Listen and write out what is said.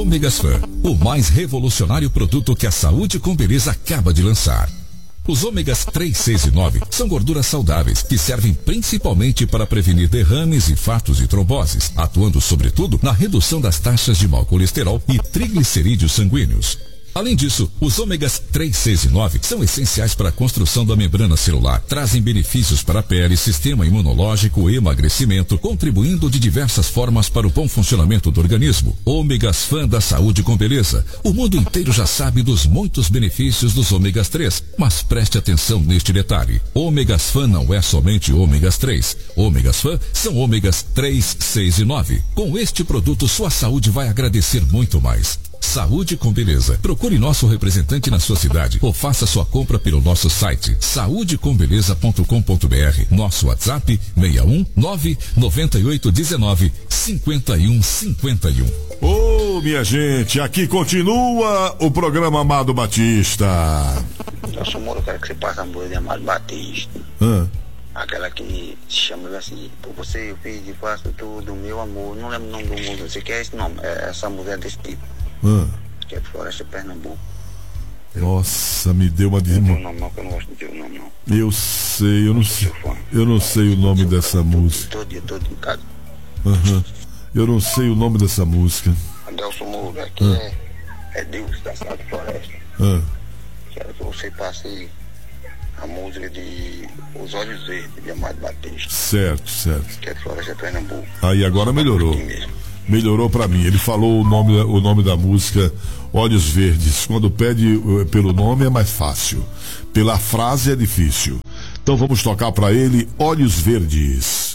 Ômegas Fan, o mais revolucionário produto que a Saúde com Beleza acaba de lançar. Os ômegas 3, 6 e 9 são gorduras saudáveis que servem principalmente para prevenir derrames, infartos e tromboses, atuando sobretudo na redução das taxas de mau colesterol e triglicerídeos sanguíneos. Além disso, os ômegas 3, 6 e 9 são essenciais para a construção da membrana celular, trazem benefícios para a pele, sistema imunológico e emagrecimento, contribuindo de diversas formas para o bom funcionamento do organismo. Ômegas Fan da Saúde com Beleza. O mundo inteiro já sabe dos muitos benefícios dos ômegas 3, mas preste atenção neste detalhe. Ômegas Fan não é somente ômegas 3. Ômegas Fan são ômegas 3, 6 e 9. Com este produto, sua saúde vai agradecer muito mais. Saúde com Beleza. Procure nosso representante na sua cidade ou faça sua compra pelo nosso site saudecombeleza.com.br. Nosso WhatsApp 61 998 19 51 51. Ô, minha gente, aqui continua o programa Amado Batista. Nosso amor, eu quero que você passe a música de Amado Batista. Aquela que se chama assim, por você eu fiz e faço tudo, meu amor. Não lembro o nome do músico, você quer esse nome? Essa música é desse tipo. Que é de Floresta, Pernambuco. Nossa, me deu uma Não tem o nome não, que eu não gosto de ter o nome não. Eu sei, eu não sei o nome dessa música. Todo dia, todo em casa. Eu não sei o nome dessa música. Adelson Moura, aqui é Deus da cidade de Floresta. Quero que você passe a música de Os Olhos Verdes, de Amado Batista. Certo. Que é de Floresta, Pernambuco. Aí agora melhorou. Melhorou pra mim. Ele falou o nome da música Olhos Verdes. Quando pede pelo nome é mais fácil. Pela frase é difícil. Então vamos tocar pra ele Olhos Verdes.